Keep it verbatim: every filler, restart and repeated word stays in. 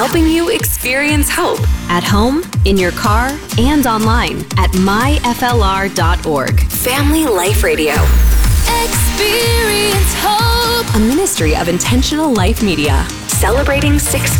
helping you experience hope at home, in your car, and online at my f l r dot org. Family Life Radio. Experience hope. A ministry of Intentional Life Media. Celebrating sixty